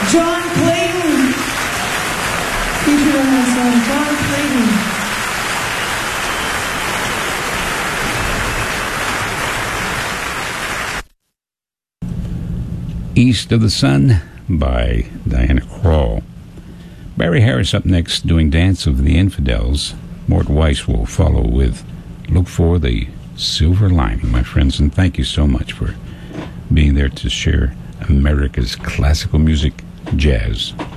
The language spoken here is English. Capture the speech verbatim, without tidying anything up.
John Clayton. Featured on that song, John Clayton. East of the Sun by Diana Krall. Barry Harris up next doing Dance of the Infidels. Mort Weiss will follow with Look for the Silver Lining, my friends, and thank you so much for being there to share America's classical music, jazz.